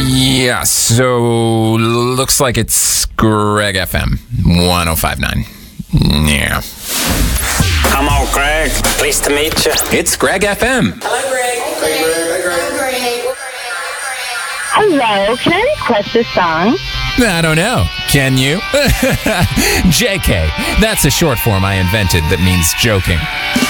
Yeah, so looks like it's Greg FM 105.9. Yeah. I'm all Greg. Pleased to meet you. It's Greg FM. Hello, Greg. Hello, can I request a song? I don't know. Can you? JK. That's a short form I invented that means joking.